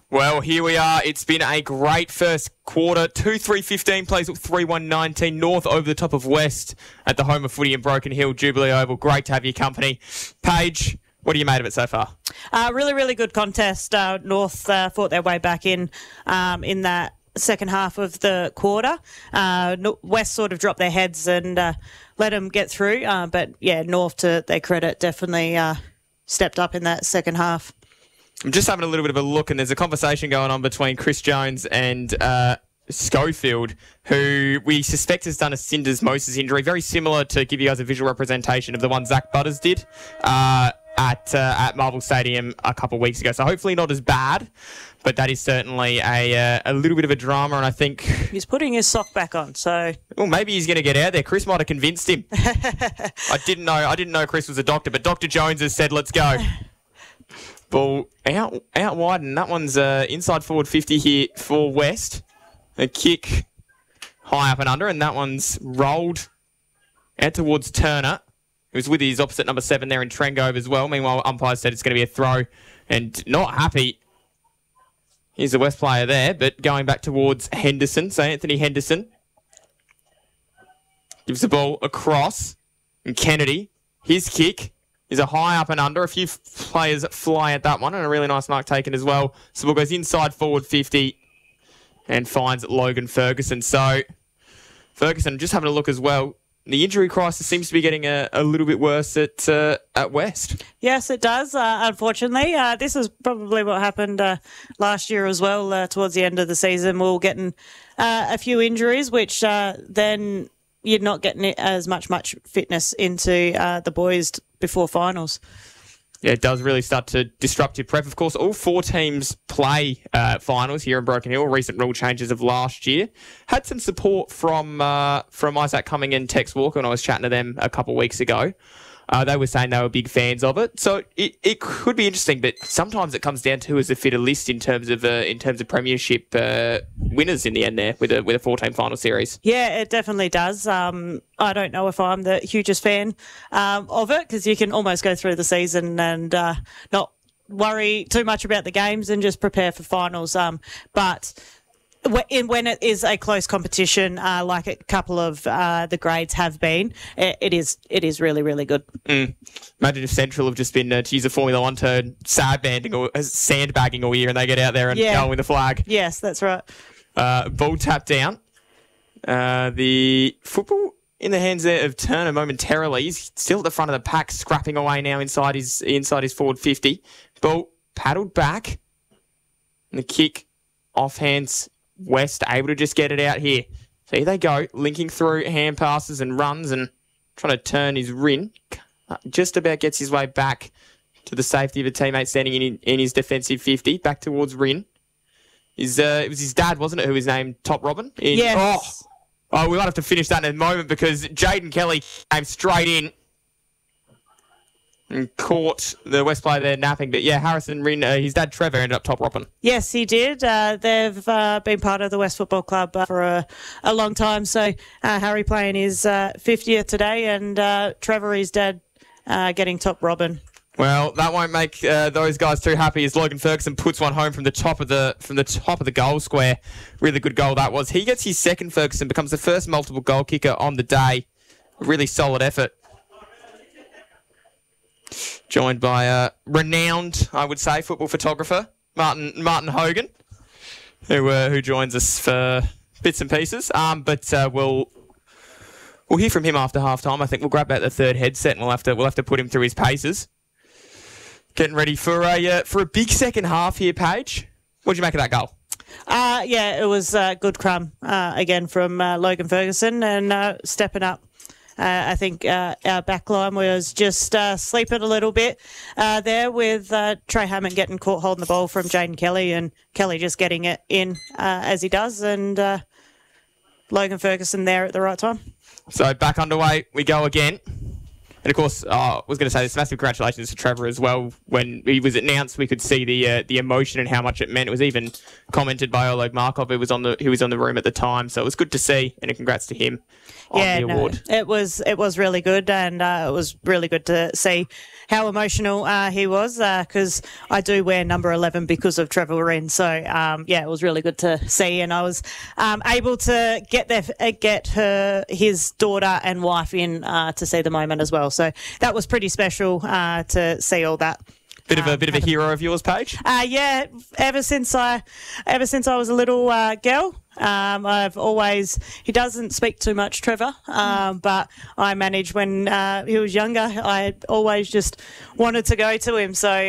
Well, here we are. It's been a great first quarter. 2-3-15 plays 3-1-19 North over the top of West at the home of footy in Broken Hill, Jubilee Oval. Great to have your company. Paige, what have you made of it so far? Really, really good contest. North fought their way back in that second half of the quarter. West sort of dropped their heads and let them get through. But, yeah, North, to their credit, definitely stepped up in that second half. I'm just having a little bit of a look, and there's a conversation going on between Chris Jones and Schofield, who we suspect has done a Cinders Moses injury, very similar to give you guys a visual representation of the one Zach Butters did at Marvel Stadium a couple of weeks ago. So hopefully not as bad, but that is certainly a little bit of a drama, and I think he's putting his sock back on. So well, maybe he's going to get out there. Chris might have convinced him. I didn't know Chris was a doctor, but Dr. Jones has said, "Let's go." Ball out wide, and that one's inside forward 50 here for West. A kick high up and under, and that one's rolled out towards Turner, who's with his opposite number 7 there in Trengove as well. Meanwhile, umpire said it's going to be a throw, and not happy. Here's the West player there, but going back towards Henderson. So Anthony Henderson gives the ball across, and Kennedy, his kick is a high up and under. A few players fly at that one, and a really nice mark taken as well. So the ball goes inside forward 50 and finds Logan Ferguson. So Ferguson, just having a look as well, the injury crisis seems to be getting a little bit worse at West. Yes, it does, unfortunately. This is probably what happened last year as well, towards the end of the season. We were getting a few injuries, which then you're not getting as much fitness into the boys before finals. Yeah, it does really start to disrupt your prep. Of course, all 4 teams play finals here in Broken Hill. Recent rule changes of last year. Had some support from Isaac Cumming and Tex Walker when I was chatting to them a couple of weeks ago. They were saying they were big fans of it. So it could be interesting, but sometimes it comes down to who is the fitter list in terms of premiership winners in the end there with a 4-team final series. Yeah, it definitely does. I don't know if I'm the hugest fan of it, because you can almost go through the season and not worry too much about the games and just prepare for finals. But when it is a close competition, like a couple of the grades have been, it is really, really good. Imagine if Central have just been, to use a Formula 1 term, sandbagging all year, and they get out there and go with the flag. Yes, that's right. Ball tapped down. The football in the hands there of Turner momentarily. He's still at the front of the pack, scrapping away now inside his forward 50. Ball paddled back. And the kick off hands. West able to just get it out here. So here they go, linking through hand passes and runs and trying to turn his rin. Just about gets his way back to the safety of a teammate standing in his defensive 50. Back towards Rin. It was his dad, wasn't it, who was named Top Robin? Yes. Oh, we might have to finish that in a moment because Jaden Kelly came straight in and caught the West player there napping. But yeah, Harrison Rin, his dad Trevor ended up Top Robin. Yes, he did. They've been part of the West Football Club for a long time. So Harry playing his 50th today, and Trevor, his dad, getting Top Robin. Well, that won't make those guys too happy as Logan Ferguson puts one home from the top of the goal square. Really good goal that was. He gets his second. Ferguson becomes the first multiple goal kicker on the day. A really solid effort. Joined by a renowned, I would say, football photographer, Martin Hogan, who joins us for bits and pieces. But we'll hear from him after half time. I think we'll grab out the third headset and we'll have to put him through his paces. Getting ready for a big second half here, Paige. What did you make of that goal? Yeah, it was a good crumb again from Logan Ferguson and stepping up. I think our backline was just sleeping a little bit there with Trey Hammond getting caught holding the ball from Jaden Kelly and Kelly just getting it in as he does, and Logan Ferguson there at the right time. So back underway we go again. And of course, I was going to say this massive congratulations to Trevor as well. When he was announced, we could see the emotion and how much it meant. It was even commented by Oleg Markov, who was on the room at the time. So it was good to see, and a congrats to him on the award. It was really good, and it was really good to see how emotional he was, because I do wear number 11 because of Trevor Wren. So it was really good to see, and I was able to get his daughter and wife in to see the moment as well. So that was pretty special to see all that. Bit of a hero of yours, Paige? Yeah, ever since I was a little girl, he doesn't speak too much, Trevor, but I managed when he was younger. I always just wanted to go to him. So,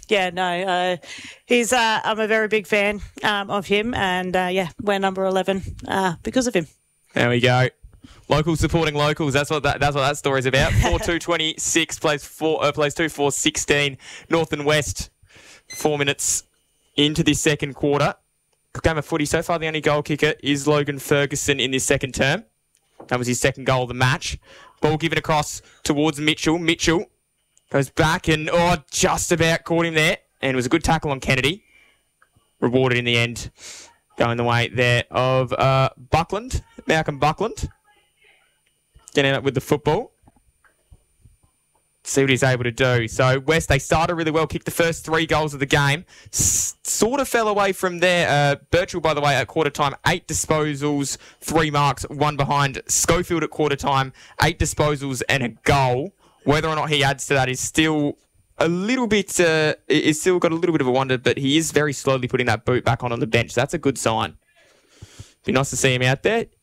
I'm a very big fan of him, and we're number 11 because of him. There we go. Locals supporting locals. That's what that story's about. 4-2-26 plays 2-4-16. North and West. 4 minutes into the second quarter. Good game of footy so far. The only goal kicker is Logan Ferguson in this second term. That was his second goal of the match. Ball given across towards Mitchell. Mitchell goes back and just about caught him there. And it was a good tackle on Kennedy. Rewarded in the end. Going the way there of Buckland. Malcolm Buckland. Getting up with the football. See what he's able to do. So, West, they started really well, kicked the first 3 goals of the game. Sort of fell away from there. Birchall, by the way, at quarter time, 8 disposals, 3 marks, 1 behind. Schofield at quarter time, 8 disposals and a goal. Whether or not he adds to that is still a little bit, it's still got a little bit of a wonder, but he is very slowly putting that boot back on the bench. So that's a good sign. Be nice to see him out there.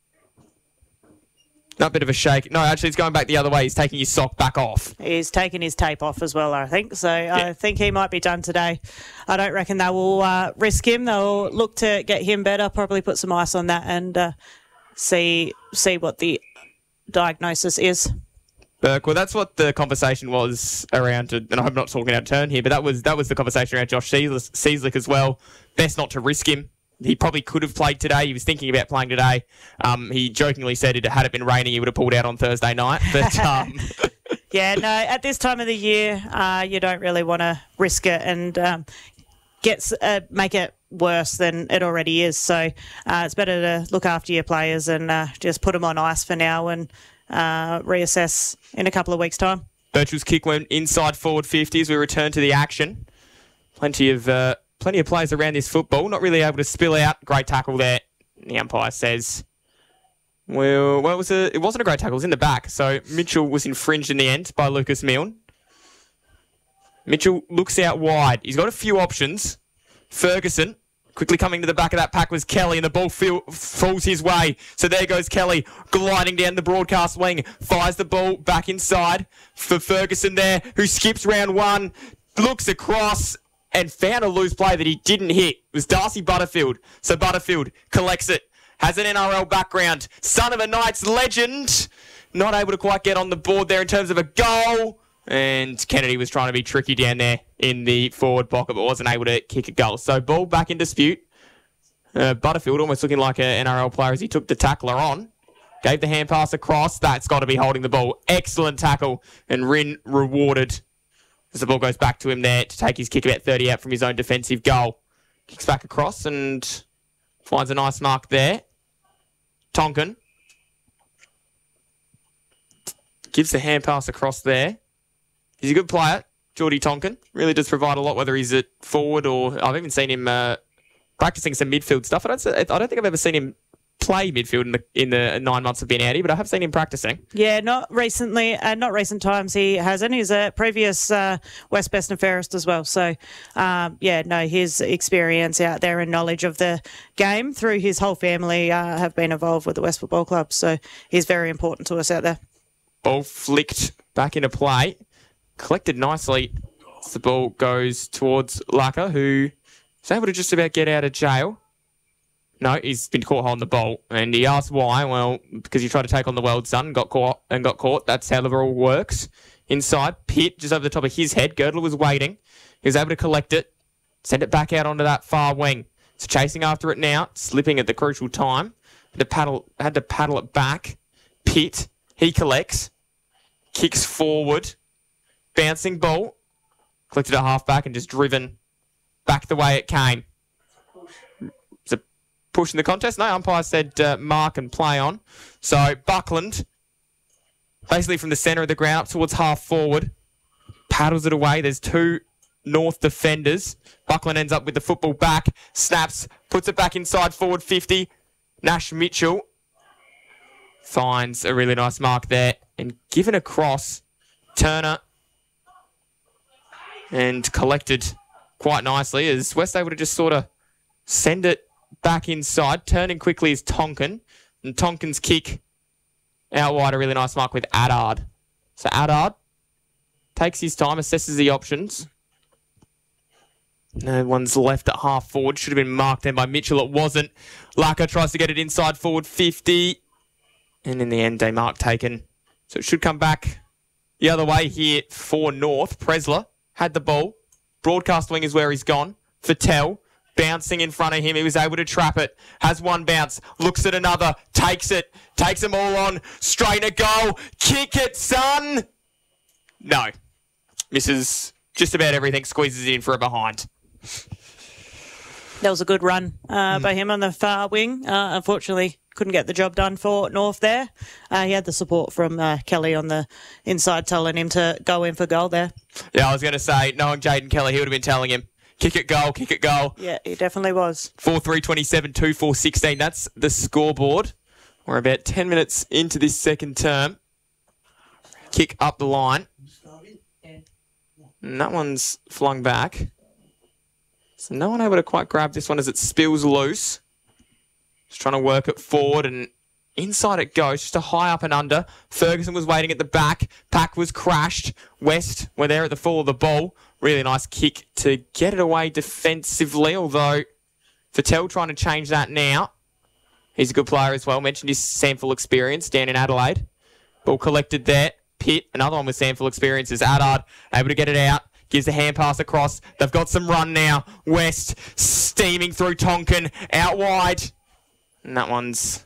Not a bit of a shake. No, actually, he's going back the other way. He's taking his sock back off. He's taking his tape off as well, I think. So I think he might be done today. I don't reckon they will risk him. They'll look to get him better, probably put some ice on that and see what the diagnosis is. Well, that's what the conversation was around, and I'm not talking out of turn here, but that was the conversation around Josh Cieslik as well. Best not to risk him. He probably could have played today. He was thinking about playing today. He jokingly said had it been raining, he would have pulled out on Thursday night. But at this time of the year, you don't really want to risk it and make it worse than it already is. So it's better to look after your players and just put them on ice for now and reassess in a couple of weeks' time. Birchall's kick went inside forward 50 as we return to the action. Plenty of players around this football, not really able to spill out. Great tackle there. The umpire says, it wasn't a great tackle, it was in the back. So Mitchell was infringed in the end by Lucas Milne. Mitchell looks out wide. He's got a few options. Ferguson, quickly coming to the back of that pack was Kelly, and the ball falls his way. So there goes Kelly, gliding down the broadcast wing, fires the ball back inside for Ferguson there, who skips round 1, looks across, and found a loose play that he didn't hit. It was Darcy Butterfield. So Butterfield collects it, has an NRL background, son of a Knights legend, not able to quite get on the board there in terms of a goal. And Kennedy was trying to be tricky down there in the forward pocket, but wasn't able to kick a goal. So ball back in dispute. Butterfield almost looking like an NRL player as he took the tackler on. Gave the hand pass across. That's got to be holding the ball. Excellent tackle. And Rin rewarded as the ball goes back to him there to take his kick about 30 out from his own defensive goal. Kicks back across and finds a nice mark there. Tonkin gives the hand pass across there. He's a good player, Geordie Tonkin. Really does provide a lot, whether he's at forward or I've even seen him practicing some midfield stuff. I don't think I've ever seen him play midfield in the 9 months of being out here, but I have seen him practicing. Yeah, not recently, not recent times he hasn't. He's a previous West Best and Fairest as well. So, his experience out there and knowledge of the game through his whole family have been involved with the West Football Club. So he's very important to us out there. Ball flicked back into play. Collected nicely. The ball goes towards Laka, who is able to just about get out of jail. No, he's been caught holding the ball, and he asked why. Well, because he tried to take on the world's son and got caught. That's how the rule works. Inside, Pitt, just over the top of his head. Girdler was waiting. He was able to collect it, send it back out onto that far wing. So chasing after it now, slipping at the crucial time. Had to paddle it back. Pitt, he collects. kicks forward. Bouncing ball. Collected a halfback and just driven back the way it came. It's a push in the contest. No, umpire said mark and play on. So Buckland, basically from the centre of the ground up towards half forward, paddles it away. There's two North defenders. Buckland ends up with the football back, snaps, puts it back inside forward 50. Nash Mitchell finds a really nice mark there and given across Turner and collected quite nicely as West able to just sort of send it back inside. Turning quickly is Tonkin, and Tonkin's kick out wide, a really nice mark with Addard. So Addard takes his time, assesses the options. No one's left at half forward. Should have been marked then by Mitchell. It wasn't. Laka tries to get it inside forward 50. And in the end, a mark taken. So it should come back the other way here for North. Presler had the ball. Broadcast wing is where he's gone. Fattel bouncing in front of him. He was able to trap it. Has one bounce. Looks at another. Takes it. Takes them all on. Straight at goal. Kick it, son. No. Misses just about everything. Squeezes it in for a behind. That was a good run by him on the far wing. Unfortunately, couldn't get the job done for North there. He had the support from Kelly on the inside telling him to go in for goal there. Yeah, I was going to say, knowing Jaden Kelly, he would have been telling him, kick it, goal, kick it, goal. Yeah, he definitely was. 4-3-27, 2-4-16. That's the scoreboard. We're about 10 minutes into this second term. Kick up the line. And that one's flung back. So no one able to quite grab this one as it spills loose. Just trying to work it forward and inside it goes. Just a high up and under. Ferguson was waiting at the back. Pack was crashed. West were there at the fall of the ball. Really nice kick to get it away defensively, although Fattel trying to change that now. He's a good player as well. Mentioned his Sample experience down in Adelaide. Ball collected there. Pitt, another one with Sample experience, is Addard able to get it out. Gives a hand pass across. They've got some run now. West steaming through Tonkin. Out wide. And that one's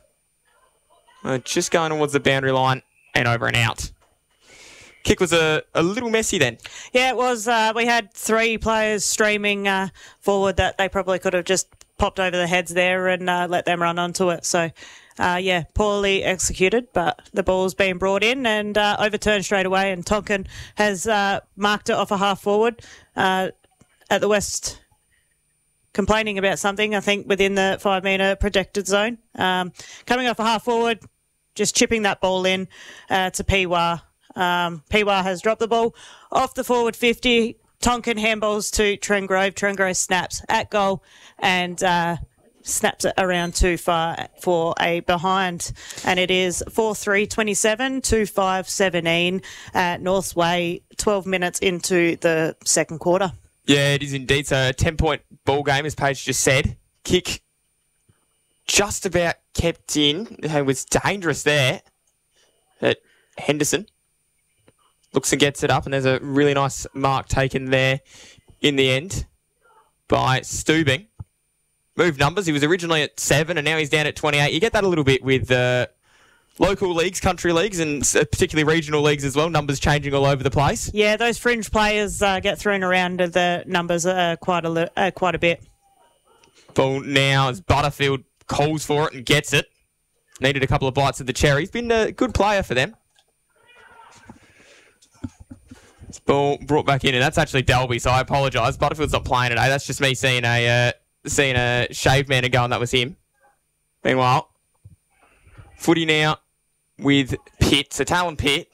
just going towards the boundary line and over and out. Kick was a little messy then. Yeah, it was. We had three players streaming forward that they probably could have just popped over the heads there and let them run onto it. So, poorly executed, but the ball's been brought in and overturned straight away, and Tonkin has marked it off a half forward at the West, complaining about something, I think, within the 5-metre protected zone. Coming off a half forward, just chipping that ball in to Piwa. Piwa has dropped the ball off the forward 50. Tonkin handballs to Trengrove. Trengrove snaps at goal and snaps it around too far for a behind. And it is 4-3-27, 2-5-17 at North's Way, 12 minutes into the second quarter. Yeah, it is indeed. So a 10-point ball game, as Paige just said. Kick just about kept in. It was dangerous there. But Henderson looks and gets it up, and there's a really nice mark taken there in the end by Stubing. Moved numbers. He was originally at 7, and now he's down at 28. You get that a little bit with local leagues, country leagues, and particularly regional leagues as well. Numbers changing all over the place. Yeah, those fringe players get thrown around the numbers quite a bit. Ball now as Butterfield calls for it and gets it. Needed a couple of bites of the cherry. He's been a good player for them. This ball brought back in, and that's actually Delby, so I apologise. Butterfield's not playing today. That's just me seeing a shaved man and going, that was him. Meanwhile, footy now with Pitt. So Talon Pitt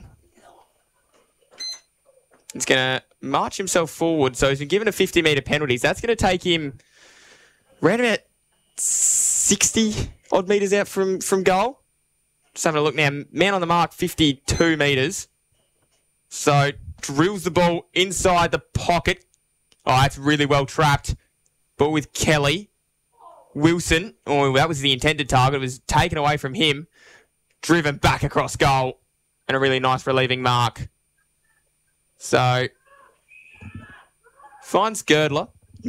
is going to march himself forward. So he's been given a 50-metre penalty. So that's going to take him around about 60-odd metres out from goal. Just having a look now. Man on the mark, 52 metres. So drills the ball inside the pocket. Oh, that's really well trapped. Ball with Kelly. Wilson, that was the intended target. It was taken away from him. Driven back across goal. And a really nice relieving mark. So, finds Girdler.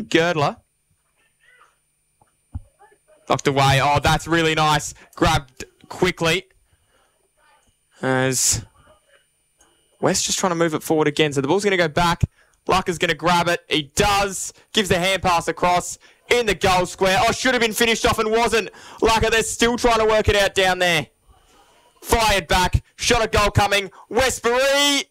Knocked away. Oh, that's really nice. Grabbed quickly. As West just trying to move it forward again. So the ball's going to go back. Lucker's going to grab it. He does. Gives the hand pass across in the goal square. Oh, should have been finished off and wasn't. Lucker, they're still trying to work it out down there. Fired back. Shot a goal coming. Westbury.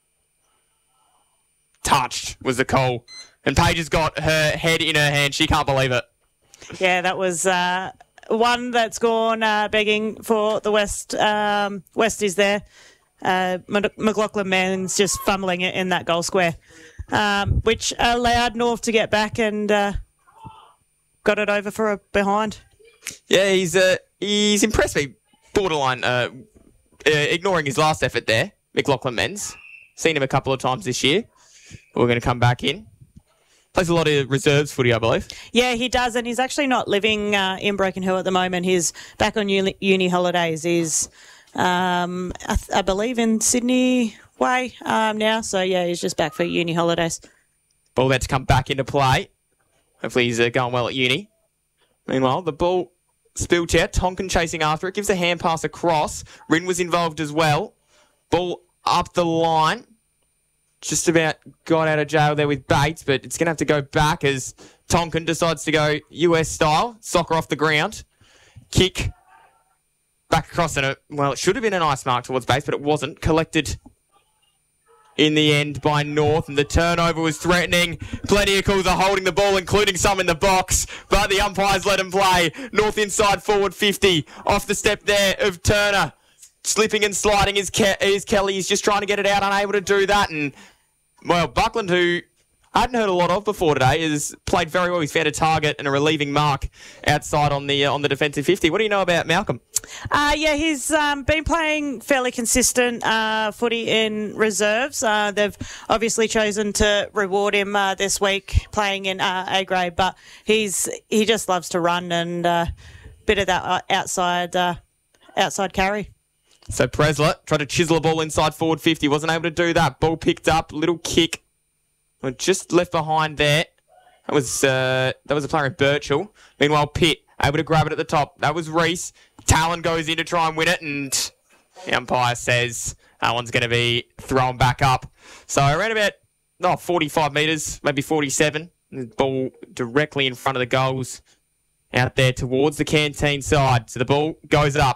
Touched was the call. And Paige has got her head in her hand. She can't believe it. Yeah, that was one that's gone begging for the West. West is there. McLaughlin Mann's just fumbling it in that goal square, which allowed North to get back and got it over for a behind. Yeah, he's impressed me. Borderline ignoring his last effort there, McLaughlin Men's. Seen him a couple of times this year. We're going to come back in. Plays a lot of reserves footy, I believe. Yeah, he does, and he's actually not living in Broken Hill at the moment. He's back on uni holidays. He's, I believe, in Sydney Way now. So, yeah, he's just back for uni holidays. Ball about to come back into play. Hopefully he's going well at uni. Meanwhile, the ball spilled out. Tonkin chasing after it. Gives a hand pass across. Rin was involved as well. Ball up the line. Just about got out of jail there with Bates, but it's going to have to go back as Tonkin decides to go US style. Soccer off the ground. Kick. Back across. And it should have been a nice mark towards Bates, but it wasn't. Collected in the end by North, and the turnover was threatening. Plenty of calls are holding the ball, including some in the box, but the umpires let him play. North inside forward 50. Off the step there of Turner. Slipping and sliding is Kelly. He's just trying to get it out, unable to do that. And, well, Buckland, who I hadn't heard a lot of before today, has played very well. He's found a target and a relieving mark outside on the defensive 50. What do you know about Malcolm? Yeah, he's been playing fairly consistent footy in reserves. They've obviously chosen to reward him this week playing in A grade, but he just loves to run and bit of that outside carry. So Presler tried to chisel a ball inside forward 50. Wasn't able to do that. Ball picked up. Little kick. Just left behind there. That was a player in Birchall. Meanwhile, Pitt able to grab it at the top. That was Reese. Talon goes in to try and win it, and the umpire says that one's going to be thrown back up. So around about 45 metres, maybe 47. The ball directly in front of the goals out there towards the canteen side. So the ball goes up.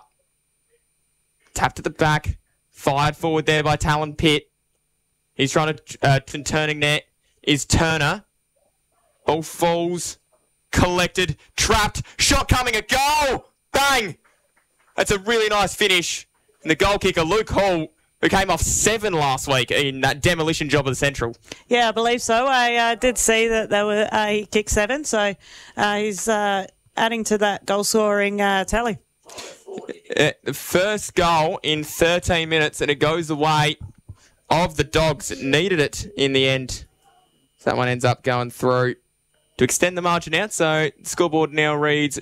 Tapped at the back. Fired forward there by Talon Pitt. He's trying to turning there is Turner. Ball falls. Collected. Trapped. Shot coming. A goal. Bang. That's a really nice finish. And the goal kicker, Luke Hall, who came off 7 last week in that demolition job of the Central. Yeah, I believe so. I did see that he kicked 7, so he's adding to that goal scoring tally. The first goal in 13 minutes, and it goes the way of the Dogs. It needed it in the end. So that one ends up going through to extend the margin out. So the scoreboard now reads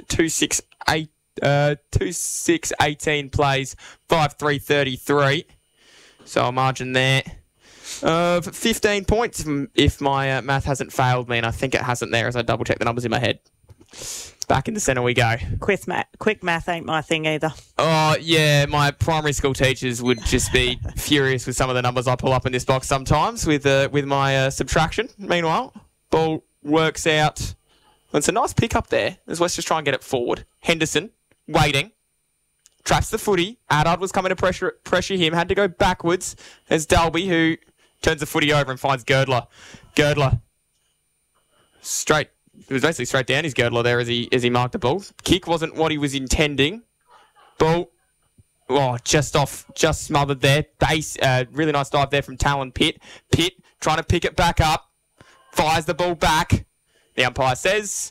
2-6-18 plays, 5-3-33. So a margin there of 15 points if my math hasn't failed me, and I think it hasn't there as I double check the numbers in my head. Back in the centre we go. Quick math ain't my thing either. Oh, yeah, my primary school teachers would just be furious with some of the numbers I pull up in this box sometimes with my subtraction. Meanwhile, ball works out. Well, it's a nice pick up there as West just try and get it forward. Henderson, waiting. Traps the footy. Adard was coming to pressure him. Had to go backwards as Dalby, who turns the footy over and finds Girdler. Girdler. Straight. It was basically straight down his Girdler there as he marked the ball. Kick wasn't what he was intending. Ball, just smothered there. Base, really nice dive there from Talon Pitt. Pitt trying to pick it back up. Fires the ball back. The umpire says,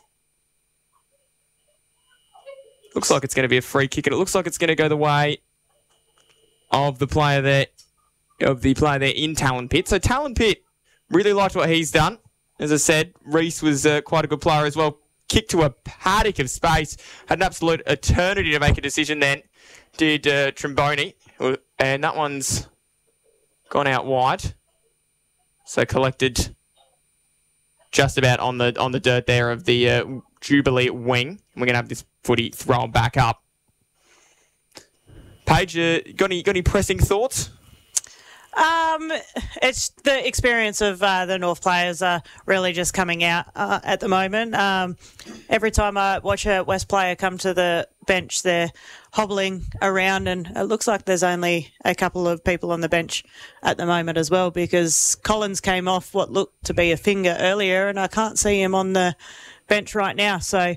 looks like it's going to be a free kick, and it looks like it's going to go the way of the player there, in Talon Pitt. So Talon Pitt really liked what he's done. As I said, Reese was quite a good player as well. Kicked to a paddock of space. Had an absolute eternity to make a decision then. Did Tromboni. And that one's gone out wide. So collected just about on the dirt there of the Jubilee wing. We're going to have this footy thrown back up. Paige, got any pressing thoughts? It's the experience of the North players really just coming out at the moment. Every time I watch a West player come to the bench, they're hobbling around, and it looks like there's only a couple of people on the bench at the moment as well, because Collins came off what looked to be a finger earlier, and I can't see him on the bench right now. So,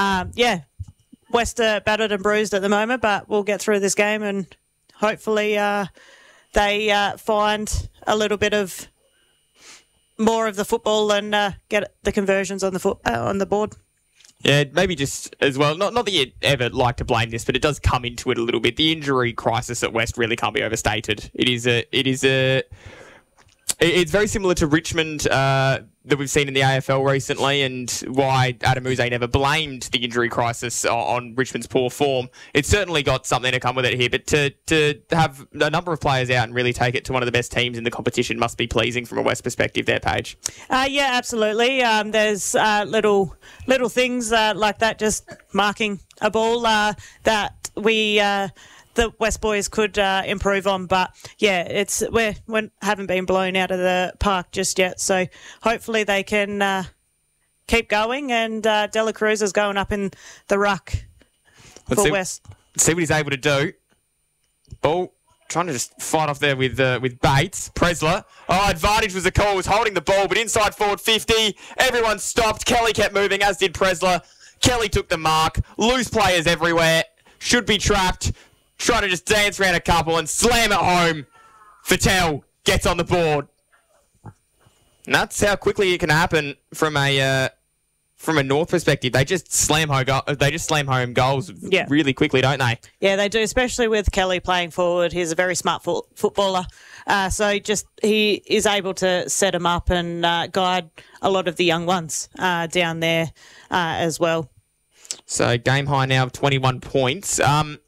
West are battered and bruised at the moment, but we'll get through this game and hopefully they find a little bit of more of the football and get the conversions on the board. Yeah, maybe just as well, not that you'd ever like to blame this, but it does come into it a little bit. The injury crisis at West really can't be overstated. It's very similar to Richmond that we've seen in the AFL recently, and why Adam Uze never blamed the injury crisis on Richmond's poor form. It's certainly got something to come with it here, but to have a number of players out and really take it to one of the best teams in the competition must be pleasing from a West perspective there, Paige. Yeah, absolutely. There's little things like that, just marking a ball that we... the West boys could improve on, but yeah, we haven't been blown out of the park just yet. So hopefully they can keep going. And Dela Cruz is going up in the ruck for West. Let's see what he's able to do. Ball trying to just fight off there with Bates. Presler. Advantage was the call. Was holding the ball, but inside forward 50. Everyone stopped. Kelly kept moving, as did Presler. Kelly took the mark. Loose players everywhere. Should be trapped. Trying to just dance around a couple and slam it home. Fattel gets on the board. And that's how quickly it can happen from a North perspective. They just slam home goals really quickly, don't they? Yeah, they do, especially with Kelly playing forward. He's a very smart footballer. So he is able to set them up and guide a lot of the young ones down there as well. So game high now of 21 points.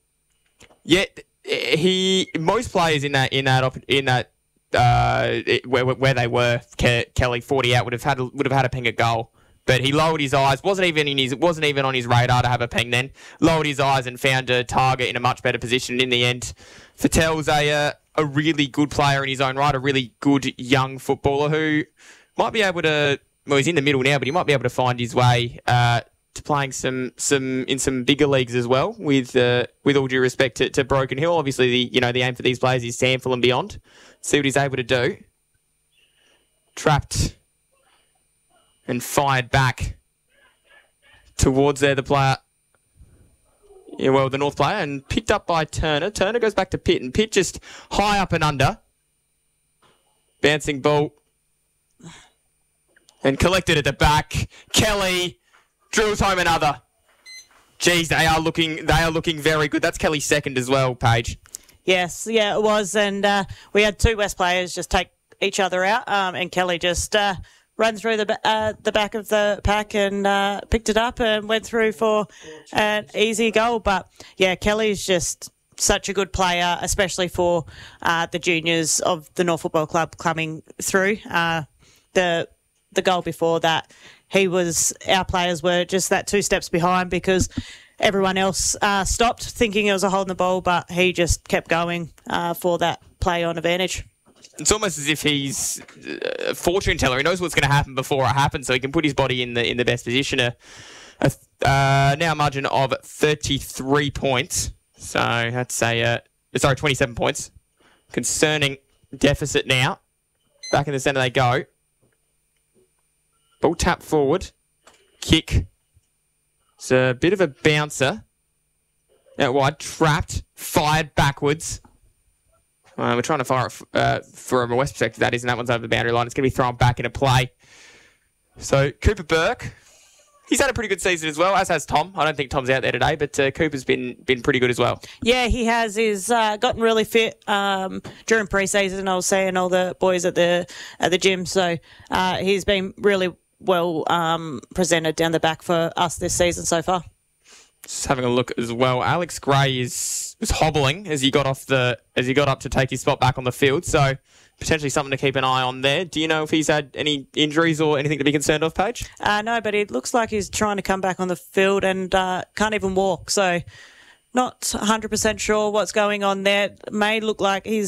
Most players in that where they were, Kelly 40 out would have had a ping at goal, but he lowered his eyes. wasn't even on his radar to have a ping. Then lowered his eyes and found a target in a much better position. In the end, Fattel's a really good player in his own right, a really good young footballer who might be able to. Well, he's in the middle now, but he might be able to find his way to playing some in some bigger leagues as well. With all due respect to Broken Hill, obviously the aim for these players is Sample and beyond. See what he's able to do. Trapped and fired back towards the player. Yeah, well, the North player, and picked up by Turner. Turner goes back to Pitt, and Pitt just high up and under. Bouncing ball. And collected at the back. Kelly drills home another. Geez, they are looking very good. That's Kelly's second as well, Paige. Yes, yeah, it was. And we had two West players just take each other out, and Kelly just ran through the back of the pack and picked it up and went through for an easy goal. But, yeah, Kelly's just such a good player, especially for the juniors of the North Football Club coming through. The goal before that, our players were just that 2 steps behind because everyone else stopped thinking it was a hold in the ball, but he just kept going for that play on advantage. It's almost as if he's a fortune teller. He knows what's going to happen before it happens, so he can put his body in the best position. Now a margin of 33 points. So that's 27 points. Concerning deficit now. Back in the centre they go. Ball tap forward. Kick. It's a bit of a bouncer. Out wide. Trapped. Fired backwards. We're trying to fire it from a West perspective, that is, and that one's over the boundary line. It's going to be thrown back into play. So, Cooper Burke. He's had a pretty good season as well, as has Tom. I don't think Tom's out there today, but Cooper's been pretty good as well. Yeah, he has. He's gotten really fit during pre-season. I was saying all the boys at the gym. So he's been really well presented down the back for us this season so far. Just having a look as well. Alex Gray was hobbling as he got up to take his spot back on the field. So potentially something to keep an eye on there. Do you know if he's had any injuries or anything to be concerned of, Paige? No, but it looks like he's trying to come back on the field and can't even walk. So not 100% sure what's going on there. It may look like he's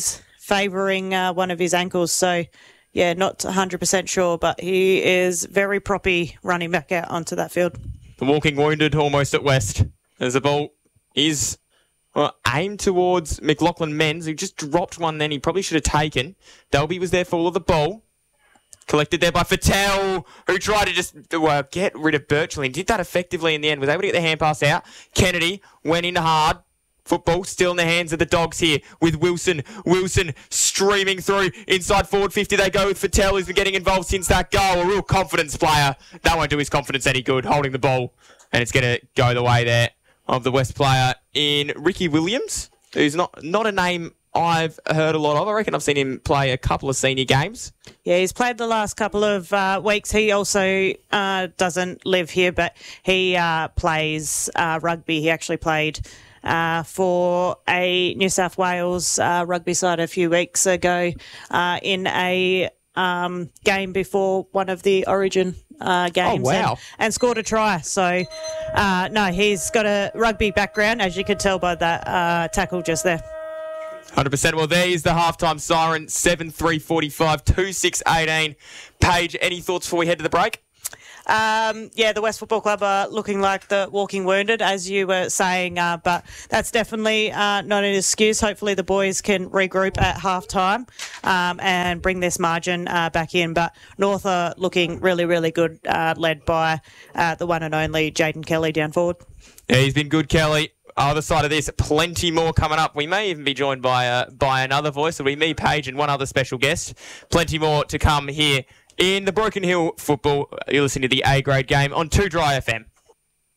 favouring one of his ankles. So, yeah, not 100% sure, but he is very proppy running back out onto that field. The walking wounded almost at West. As the ball is aimed towards McLaughlin Menz, who just dropped one then he probably should have taken. Dalby was there for all of the ball. Collected there by Fattel, who tried to just get rid of Birchley and did that effectively in the end. Was able to get the hand pass out. Kennedy went in hard. Football still in the hands of the Dogs here with Wilson. Wilson streaming through inside forward 50. They go with Fattel, who's been getting involved since that goal. A real confidence player. That won't do his confidence any good, holding the ball. And it's going to go the way there of the West player in Ricky Williams, who's not a name I've heard a lot of. I reckon I've seen him play a couple of senior games. Yeah, he's played the last couple of weeks. He also doesn't live here, but he plays rugby. He actually played for a New South Wales rugby side a few weeks ago in a game before one of the Origin games. Oh, wow. And scored a try. So, no, he's got a rugby background, as you could tell by that tackle just there. 100%. Well, there is the halftime siren. 7-3-45, 2-6-18. Paige, any thoughts before we head to the break? Yeah, the West Football Club are looking like the walking wounded, as you were saying, but that's definitely not an excuse. Hopefully the boys can regroup at halftime and bring this margin back in. But North are looking really, really good, led by the one and only Jaden Kelly down forward. Yeah, he's been good, Kelly. Other side of this, plenty more coming up. We may even be joined by another voice. It'll be me, Paige, and one other special guest. Plenty more to come here in the Broken Hill Football. You're listening to the A-grade game on 2 Dry FM.